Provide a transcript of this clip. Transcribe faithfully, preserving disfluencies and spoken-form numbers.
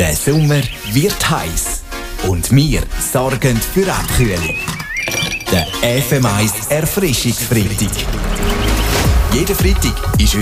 Der Sommer wird heiß und wir sorgen für Abkühlung. Der F M eins Erfrischungsfreitag. Jeden Freitag ist